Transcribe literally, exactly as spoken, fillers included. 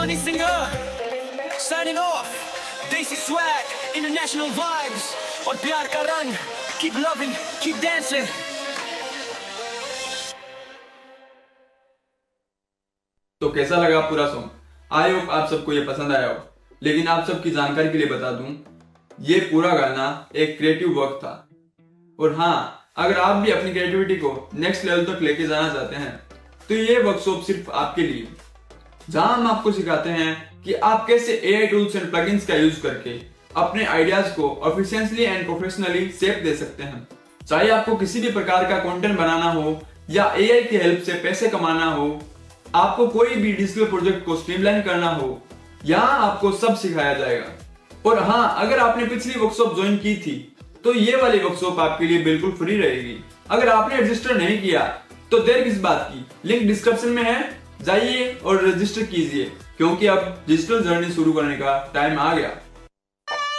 Money Singer, signing off. Desi swag, international vibes, और प्यार का रंग. Keep loving, keep dancing. तो कैसा लगा पूरा सॉन्ग? आई होप आप सबको ये पसंद आया हो। लेकिन आप सबकी जानकारी के लिए बता दूं, ये पूरा गाना एक क्रिएटिव वर्क था। और हाँ, अगर आप भी अपनी क्रिएटिविटी को नेक्स्ट लेवल तक लेके जाना चाहते हैं तो ये वर्कशॉप सिर्फ आपके लिए, जहां हम आपको सिखाते हैं कि आप कैसे एआई टूल्स एंड प्लगइन्स का यूज करके अपने आइडियाज को एफिशिएंटली एंड प्रोफेशनली शेप दे सकते हैं। चाहे आपको किसी भी प्रकार का कंटेंट बनाना हो या एआई की हेल्प से पैसे कमाना हो, आपको कोई भी डिजिटल प्रोजेक्ट को स्ट्रीमलाइन करना हो, यहाँ आपको सब सिखाया जाएगा। और हाँ, अगर आपने पिछली वर्कशॉप ज्वाइन की थी तो ये वाली वर्कशॉप आपके लिए बिल्कुल फ्री रहेगी। अगर आपने रजिस्टर नहीं किया तो देर किस बात की, लिंक डिस्क्रिप्शन में है, जाइए और रजिस्टर कीजिए, क्योंकि अब डिजिटल जर्नी शुरू करने का टाइम आ गया।